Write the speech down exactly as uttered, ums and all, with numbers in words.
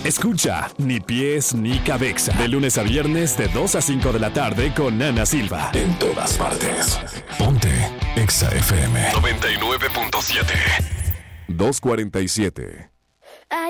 Escucha Ni Pies Ni Cabeza. De lunes a viernes de dos a cinco de la tarde con Ana Silva. En todas partes. Ponte Exa F M. noventa y nueve punto siete. dos cuarenta y siete.